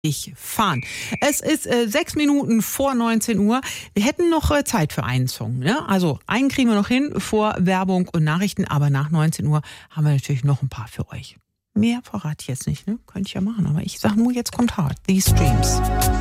fahren. Es ist 6 Minuten vor 19 Uhr. Wir hätten noch Zeit für einen Song. Ne? Also einen kriegen wir noch hin vor Werbung und Nachrichten, aber nach 19 Uhr haben wir natürlich noch ein paar für euch. Mehr verrate ich jetzt nicht, ne? Könnte ich ja machen, aber ich sage nur, jetzt kommt hart. These Dreams.